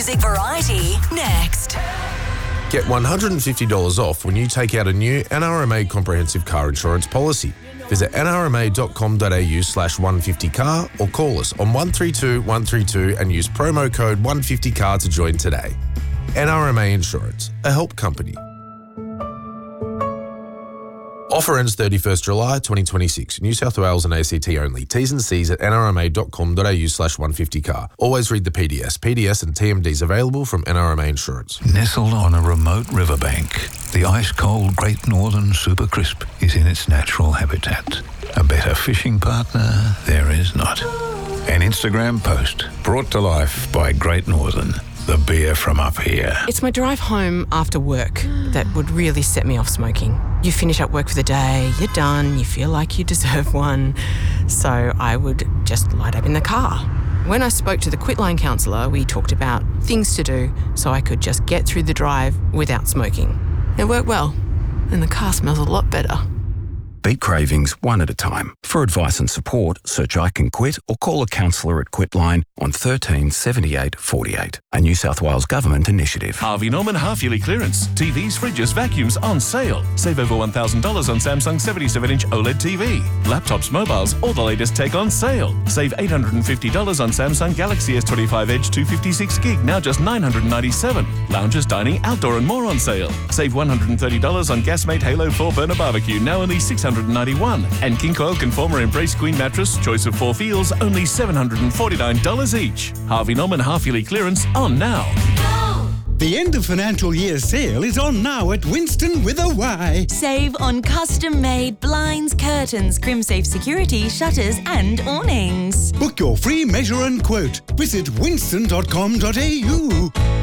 Music Variety, next. Get $150 off when you take out a new NRMA comprehensive car insurance policy. Visit nrma.com.au/150car or call us on 132 132 and use promo code 150car to join today. NRMA Insurance, a help company. Offer ends 31st July 2026. New South Wales and ACT only. T's and C's at nrma.com.au/150car. Always read the PDS. PDS and TMDs available from NRMA Insurance. Nestled on a remote riverbank, the ice-cold Great Northern Super Crisp is in its natural habitat. A better fishing partner there is not. An Instagram post brought to life by Great Northern, the beer from up here. It's my drive home after work that would really set me off smoking. You finish up work for the day, you're done, you feel like you deserve one. So I would just light up in the car. When I spoke to the Quitline counsellor, we talked about things to do so I could just get through the drive without smoking. It worked well, and the car smells a lot better. Beat cravings one at a time. For advice and support, search I Can Quit or call a counsellor at Quitline on 13 78 48. A New South Wales Government initiative. Harvey Norman half-yearly clearance. TVs, fridges, vacuums on sale. Save over $1,000 on Samsung 77-inch OLED TV. Laptops, mobiles, all the latest tech on sale. Save $850 on Samsung Galaxy S25 Edge 256 gig, now just $997. Lounges, dining, outdoor and more on sale. Save $130 on Gasmate Halo 4 burner barbecue, now only $691. And King Coil Conformer Embrace Queen mattress, choice of 4 feels, only $749 each. Harvey Norman half-yearly clearance on now. The end of financial year sale is on now at Winston with a Y. Save on custom-made blinds, curtains, CrimSafe security, shutters and awnings. Book your free measure and quote. Visit winston.com.au.